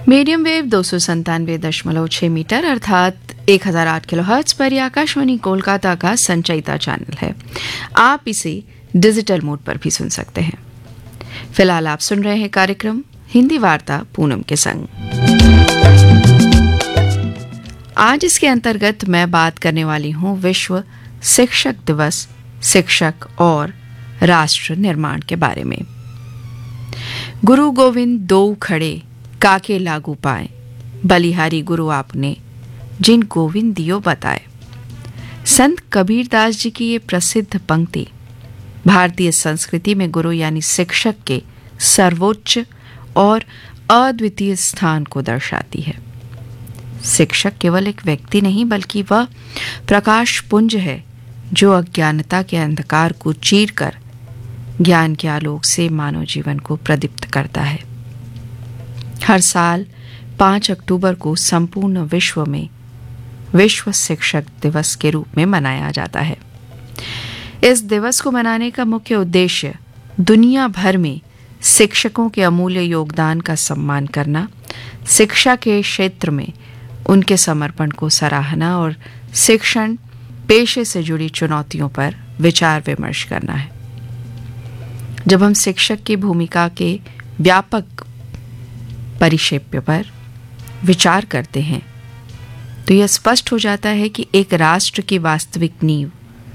Medium wave 297.6 metre अर्थात 1008 kilohertz पर यह आकाशवाणी कोलकाता का संचयिता चैनल है। आप इसे डिजिटल मोड पर भी सुन सकते हैं। फिलहाल आप सुन रहे हैं कार्यक्रम हिंदी वार्ता पूनम के संग। आज इसके अंतर्गत मैं बात करने वाली हूं विश्व शिक्षक दिवस, शिक्षक और राष्ट्र निर्माण के बारे में। गुरु गोविंद दो खड़े काके लागू पाए, बलिहारी गुरु आपने जिन गोविंद दियो बताए। संत कबीरदास जी की ये प्रसिद्ध पंक्ति भारतीय संस्कृति में गुरु यानी शिक्षक के सर्वोच्च और अद्वितीय स्थान को दर्शाती है। शिक्षक केवल एक व्यक्ति नहीं बल्कि वह प्रकाश पुंज है जो अज्ञानता के अंधकार को चीरकर ज्ञान के आलोक से मानव जीवन को प्रदीप्त करता है। हर साल 5 अक्टूबर को संपूर्ण विश्व में विश्व शिक्षक दिवस के रूप में मनाया जाता है। इस दिवस को मनाने का मुख्य उद्देश्य दुनिया भर में शिक्षकों के अमूल्य योगदान का सम्मान करना, शिक्षा के क्षेत्र में उनके समर्पण को सराहना और शिक्षण पेशे से जुड़ी चुनौतियों पर विचार विमर्श करना है। जब हम शिक्षक की भूमिका के व्यापक परिक्षेप्य पर विचार करते हैं तो यह स्पष्ट हो जाता है कि एक राष्ट्र की वास्तविक नींव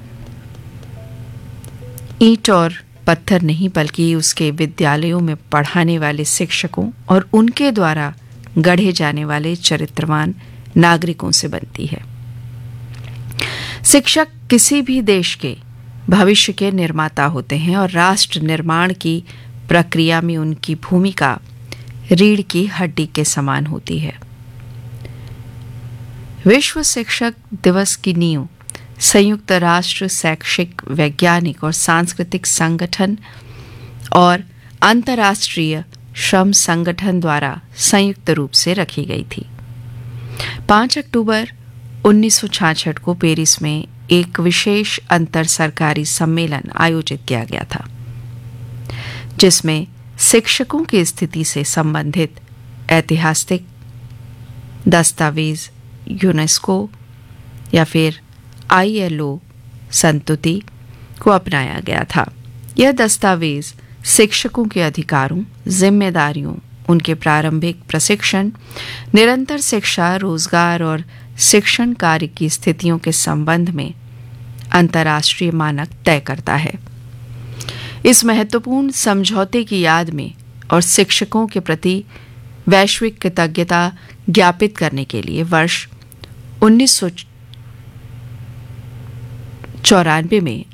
ईंट और पत्थर नहीं बल्कि उसके विद्यालयों में पढ़ाने वाले शिक्षकों और उनके द्वारा गढ़े जाने वाले चरित्रवान नागरिकों से बनती है। शिक्षक किसी भी देश के भविष्य के निर्माता होते हैं और राष्ट्र निर्माण की प्रक्रिया में उनकी भूमिका रीढ़ की हड्डी के समान होती है। विश्व शिक्षक दिवस की नींव संयुक्त राष्ट्र शैक्षिक, वैज्ञानिक और सांस्कृतिक संगठन और अंतर्राष्ट्रीय श्रम संगठन द्वारा संयुक्त रूप से रखी गई थी। 5 अक्टूबर 1966 को पेरिस में एक विशेष अंतर सरकारी सम्मेलन आयोजित किया गया था जिसमें शिक्षकों की स्थिति से संबंधित ऐतिहासिक दस्तावेज यूनेस्को या फिर ILO संतुति को अपनाया गया था। यह दस्तावेज शिक्षकों के अधिकारों, जिम्मेदारियों, उनके प्रारंभिक प्रशिक्षण, निरंतर शिक्षा, रोजगार और शिक्षण कार्य की स्थितियों के संबंध में अंतर्राष्ट्रीय मानक तय करता है। इस महत्वपूर्ण समझौते की याद में और शिक्षकों के प्रति वैश्विक कृतज्ञता ज्ञापित करने के लिए वर्ष 1994 में